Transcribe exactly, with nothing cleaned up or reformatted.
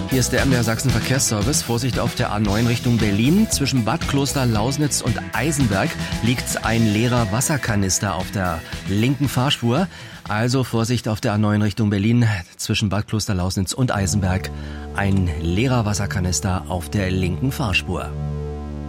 Hier ist der M D R Sachsen Verkehrsservice. Vorsicht auf der A neun Richtung Berlin. Zwischen Bad Kloster Lausnitz und Eisenberg liegt ein leerer Wasserkanister auf der linken Fahrspur. Also Vorsicht auf der A neun Richtung Berlin. Zwischen Bad Kloster Lausnitz und Eisenberg ein leerer Wasserkanister auf der linken Fahrspur.